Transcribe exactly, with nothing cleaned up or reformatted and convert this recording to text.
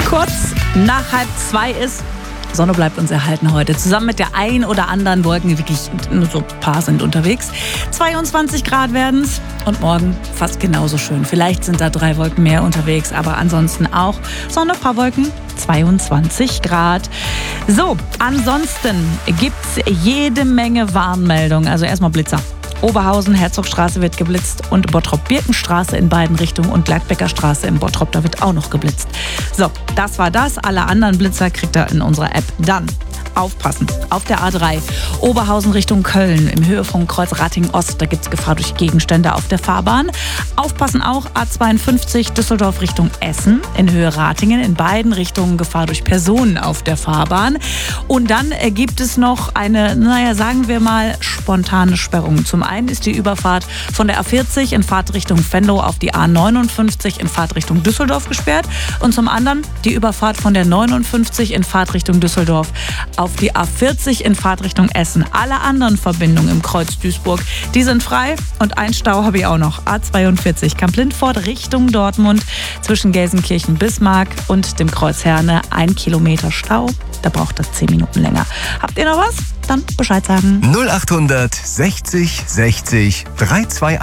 Kurz nach halb zwei ist. Sonne bleibt uns erhalten heute. Zusammen mit der ein oder anderen Wolken, wirklich nur so ein paar sind unterwegs. zweiundzwanzig Grad werden es und morgen fast genauso schön. Vielleicht sind da drei Wolken mehr unterwegs, aber ansonsten auch Sonne, paar Wolken, zweiundzwanzig Grad. So, ansonsten gibt's jede Menge Warnmeldungen. Also erstmal Blitzer. Oberhausen, Herzogstraße wird geblitzt und Bottrop-Birkenstraße in beiden Richtungen und Gladbecker Straße in Bottrop, da wird auch noch geblitzt. So, das war das. Alle anderen Blitzer kriegt ihr in unserer App. Dann aufpassen. Auf der A drei, Oberhausen Richtung Köln, im Höhepunkt Ratingen-Ost, da gibt es Gefahr durch Gegenstände auf der Fahrbahn. Aufpassen auch A zweiundfünfzig, Düsseldorf Richtung Essen, in Höhe Ratingen, in beiden Richtungen Gefahr durch Personen auf der Fahrbahn. Und dann äh, gibt es noch eine, naja, sagen wir mal, spontane Sperrung. Zum einen ist die Überfahrt von der A vierzig in Fahrtrichtung Venlo auf die A neunundfünfzig in Fahrtrichtung Düsseldorf gesperrt und zum anderen die Überfahrt von der neunundfünfzig in Fahrtrichtung Düsseldorf auf die A vierzig in Fahrtrichtung Essen. Alle anderen Verbindungen im Kreuz Duisburg, die sind frei und ein Stau habe ich auch noch. A zweiundvierzig Kamp-Lindfort Richtung Dortmund zwischen Gelsenkirchen-Bismarck und dem Kreuz Herne. Ein Kilometer Stau, da braucht das zehn Minuten länger. Habt ihr noch was? Dann Bescheid sagen. null acht sechzig sechzig drei zwei